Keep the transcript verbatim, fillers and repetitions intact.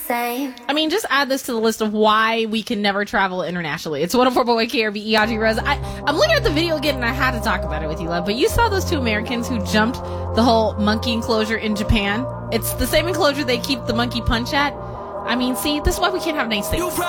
same. I mean, just add this to the list of why we can never travel internationally. It's one oh four point one K R B E, Audrey Rose. I, I'm looking at the video again, and I had to talk about it with you, love. But you saw those two Americans who jumped the whole monkey enclosure in Japan. It's the same enclosure they keep the monkey punch at. I mean, see, this is why we can't have nice things.